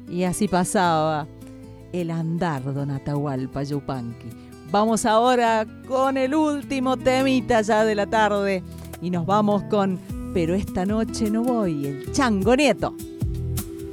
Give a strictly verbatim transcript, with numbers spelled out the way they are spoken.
Y así pasaba el andar, don Atahualpa Yupanqui. Vamos ahora con el último temita ya de la tarde y nos vamos con Pero esta noche no voy, el Chango Nieto.